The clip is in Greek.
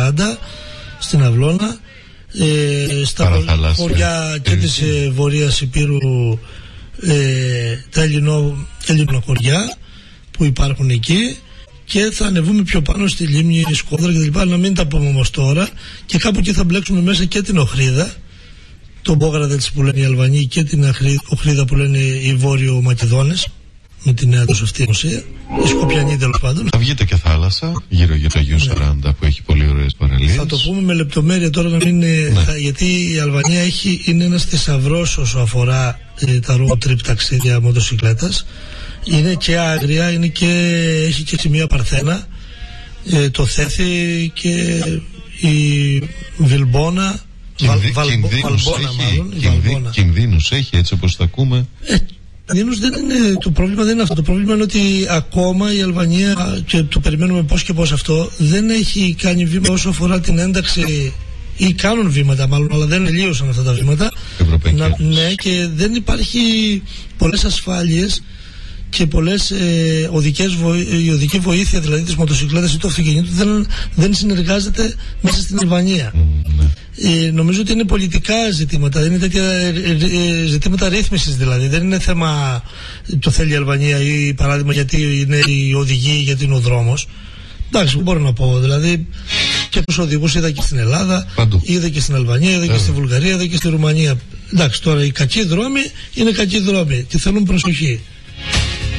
40 στην Αυλώνα, στα χωριά και της Βορείας Υπήρου, τα ελληνοχωριά που υπάρχουν εκεί, και θα ανεβούμε πιο πάνω στη λίμνη Σκόδρα κτλ. Να μην τα πούμε όμως τώρα, και κάπου εκεί θα μπλέξουμε μέσα και την Οχρίδα, τον Μπόγραδετς που λένε οι Αλβανοί, και την Οχρίδα που λένε οι Βόρειο Μακεδόνες, με τη νέα τους αυτή ουσία, οι Σκοπιανοί τέλος πάντων. Θα βγείτε και θάλασσα γύρω για το Αγίου 40 που έχει πολύ ωραίες παραλίες. Θα το πούμε με λεπτομέρεια τώρα, να μην γιατί η Αλβανία είναι ένας θησαυρός όσο αφορά τα road trip ταξίδια μοτοσυκλέτας. Είναι και άγρια, έχει και σημεία παρθένα, το Θέθη και η Βιλμπόνα. Κινδύνους έχει, έτσι όπως τα ακούμε. Κινδύνους δεν είναι, το πρόβλημα δεν είναι αυτό. Το πρόβλημα είναι ότι ακόμα η Αλβανία, και το περιμένουμε πώς και πώς αυτό, δεν έχει κάνει βήμα όσο αφορά την ένταξη, ή κάνουν βήματα μάλλον, αλλά δεν τελείωσαν αυτά τα βήματα. Ναι, και δεν υπάρχει πολλές ασφάλειες και πολλές η οδική βοήθεια, δηλαδή της μοτοσυκλέτας ή του αυτοκινήτου, δεν συνεργάζεται μέσα στην Αλβανία. Νομίζω ότι είναι πολιτικά ζητήματα, δεν είναι τέτοια ζητήματα ρύθμισης, δηλαδή δεν είναι θέμα το θέλει η Αλβανία ή παράδειγμα γιατί είναι η οδηγή, γιατί είναι ο δρόμος. Εντάξει, μπορώ να πω, δηλαδή και τους οδηγούς είδα και στην Ελλάδα, είδα και στην Αλβανία, είδα και στη Βουλγαρία, είδα και στη Ρουμανία. Εντάξει, τώρα οι κακοί δρόμοι είναι κακοί δρόμοι και θέλουν προσοχή.